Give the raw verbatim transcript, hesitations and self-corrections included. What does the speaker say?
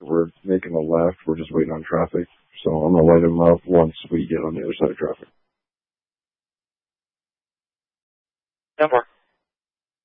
We're making a left. We're just waiting on traffic. So I'm going to light him up once we get on the other side of traffic. No more.